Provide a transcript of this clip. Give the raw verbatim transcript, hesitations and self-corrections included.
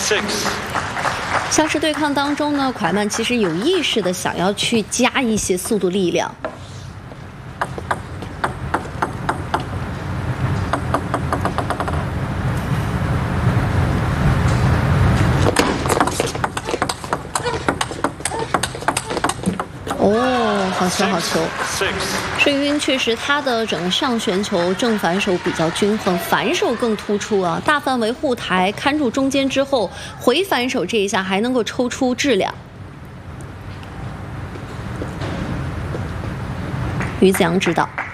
像是对抗当中呢，蒯曼其实有意识的想要去加一些速度力量。 哦，好球好球！水云确实，他的整个上旋球正反手比较均衡，反手更突出啊！大范围护台看住中间之后，回反手这一下还能够抽出质量。于子阳指导。